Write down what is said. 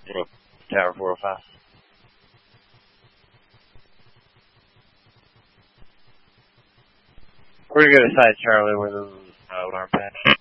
Tower 405. We're going to go to side Charlie where the alarm patch.